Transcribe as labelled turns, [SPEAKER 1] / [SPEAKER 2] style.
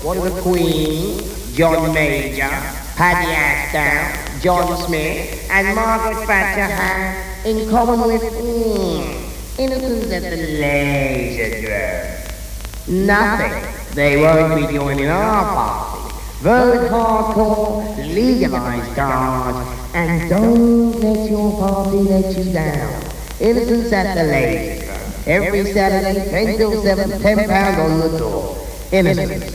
[SPEAKER 1] What are the Queen, John Major, Paddy Ashdown, John Smith, and Margaret Thatcher have in common with innocence at the laser drum? Nothing. They won't be joining our party. Vote hardcore, legalize cars, and don't let your party let you down. Innocence at the laser drum. Every Saturday, 10 till 7, £10 on the door. Innocence.